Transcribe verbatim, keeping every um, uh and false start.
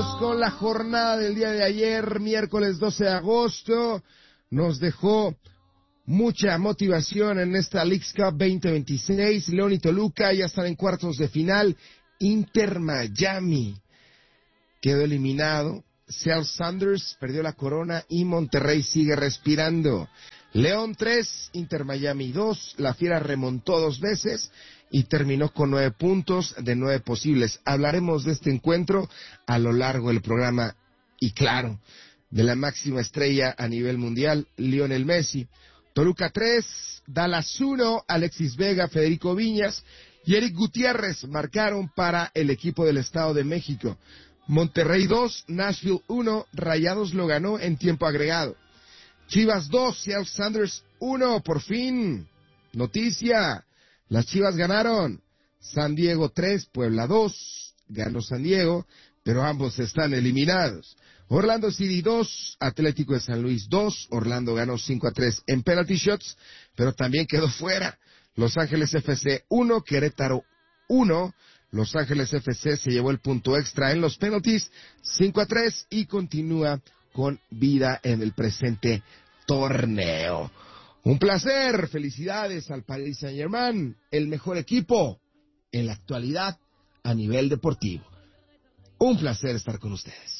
con la jornada del día de ayer, miércoles doce de agosto. Nos dejó mucha motivación en esta Leagues Cup veinte veintiséis. León y Toluca ya están en cuartos de final. Inter Miami quedó eliminado. Seattle Sounders perdió la corona y Monterrey sigue respirando. León tres, Inter Miami dos. La Fiera remontó dos veces y terminó con nueve puntos de nueve posibles. Hablaremos de este encuentro a lo largo del programa y, claro, de la máxima estrella a nivel mundial, Lionel Messi. Toluca tres, Dallas uno, Alexis Vega, Federico Viñas y Eric Gutiérrez marcaron para el equipo del Estado de México. Monterrey dos, Nashville uno, Rayados lo ganó en tiempo agregado. Chivas dos, Seattle Sounders uno, por fin. Noticia, las Chivas ganaron. San Diego tres, Puebla dos, ganó San Diego, pero ambos están eliminados. Orlando City dos, Atlético de San Luis dos, Orlando ganó cinco a tres en penalty shots, pero también quedó fuera. Los Ángeles F C uno, Querétaro uno, Los Ángeles F C se llevó el punto extra en los penalties, cinco a tres, y continúa con vida en el presente torneo. Un placer, felicidades al Paris Saint-Germain, el mejor equipo en la actualidad a nivel deportivo. Un placer estar con ustedes.